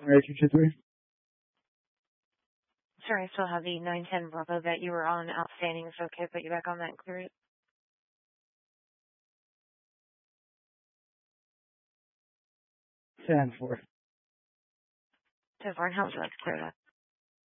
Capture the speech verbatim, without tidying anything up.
Alright, two two three. Sorry, I still have the nine ten Bravo that you were on outstanding, so okay, put you back on that and clear it. ten four. So far, and how would you like to clear that?